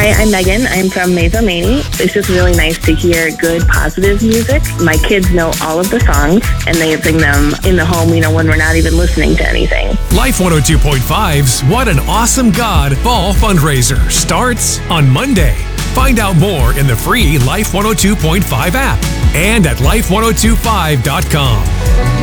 Hi, I'm Megan. I'm from Mesa Maney. It's just really nice to hear good, positive music. My kids know all of the songs, and they sing them in the home, when we're not even listening to anything. Life 102.5's What an Awesome God Fall Fundraiser starts on Monday. Find out more in the free Life 102.5 app and at life1025.com.